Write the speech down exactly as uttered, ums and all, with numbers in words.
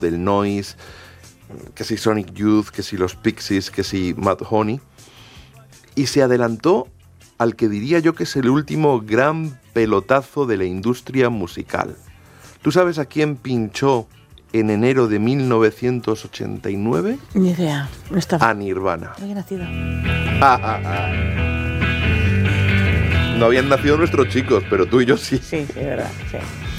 del noise, que si Sonic Youth, que si los Pixies, que si Mudhoney, y se adelantó al que diría yo que es el último gran pelotazo de la industria musical. ¿Tú sabes a quién pinchó en enero de mil novecientos ochenta y nueve? Ni idea, no estaba. A Nirvana. No había nacido. No habían nacido nuestros chicos, pero tú y yo sí. Sí, sí, es verdad, sí.